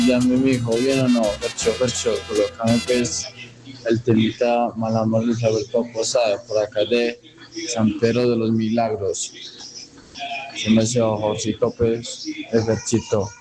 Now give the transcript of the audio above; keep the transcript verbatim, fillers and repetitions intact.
Ya mi mijo, ¿bien o no? Percho, percho, colócame pues el temita Malamor Luis Alberto Posada, por acá de San Pedro de los Milagros. Se me hace ojocito pues, de perchito.